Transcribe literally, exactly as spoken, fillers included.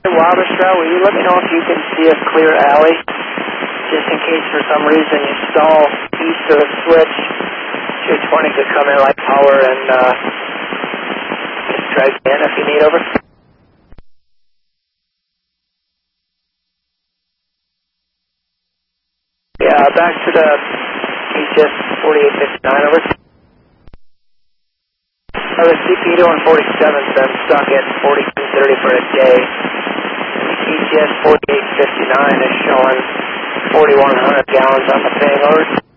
Wabastra, will you let me know if you can see a clear alley? Just in case for some reason you stall east of the switch, two twenty could come in like power and uh, just try again if you need, over. Yeah, back to the T C S forty-eight fifty-nine, over. Oh, the C P doing forty-seven's been stuck at forty-two thirty for a day. The T C S forty-eight fifty-nine is showing forty-one hundred gallons on the thing, over.